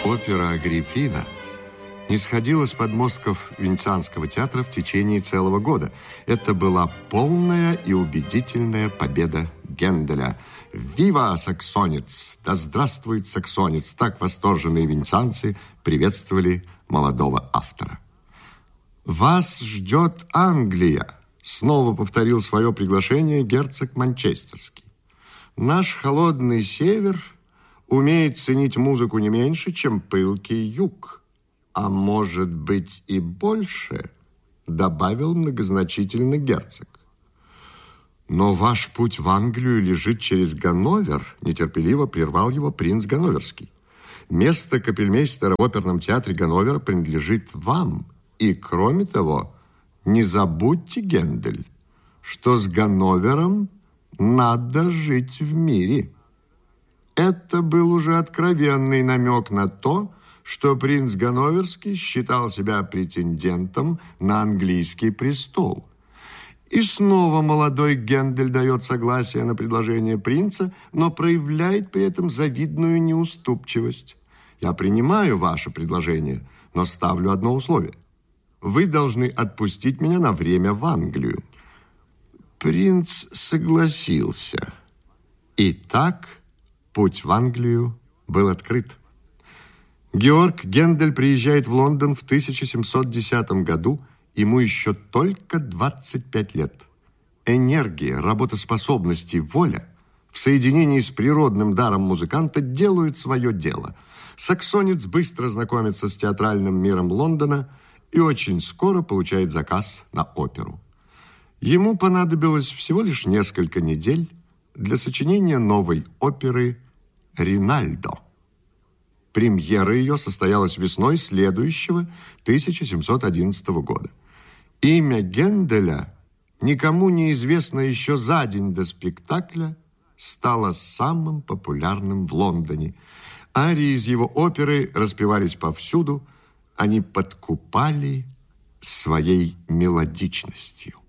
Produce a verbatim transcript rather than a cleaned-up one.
Опера «Агриппина» не сходила с подмостков Венецианского театра в течение целого года. Это была полная и убедительная победа Генделя. «Вива, саксонец! Да здравствует саксонец!» Так восторженные венецианцы приветствовали молодого автора. «Вас ждет Англия!» Снова повторил свое приглашение герцог Манчестерский. «Наш холодный север умеет ценить музыку не меньше, чем пылкий юг. А может быть и больше», добавил многозначительно герцог. «Но ваш путь в Англию лежит через Ганновер», нетерпеливо прервал его принц Ганноверский. «Место капельмейстера в оперном театре Ганновера принадлежит вам. И, кроме того, не забудьте, Гендель, что с Ганновером надо жить в мире». Это был уже откровенный намек на то, что принц Ганноверский считал себя претендентом на английский престол. И снова молодой Гендель дает согласие на предложение принца, но проявляет при этом завидную неуступчивость. «Я принимаю ваше предложение, но ставлю одно условие. Вы должны отпустить меня на время в Англию». Принц согласился. И так путь в Англию был открыт. Георг Гендель приезжает в Лондон в тысяча семьсот десятом году, ему еще только двадцать пять лет. Энергия, работоспособность и воля в соединении с природным даром музыканта делают свое дело. Саксонец быстро знакомится с театральным миром Лондона и очень скоро получает заказ на оперу. Ему понадобилось всего лишь несколько недель для сочинения новой оперы «Ринальдо». Премьера ее состоялась весной следующего тысяча семьсот одиннадцатого года. Имя Генделя, никому неизвестно еще за день до спектакля, стало самым популярным в Лондоне. Арии из его оперы распевались повсюду, они подкупали своей мелодичностью.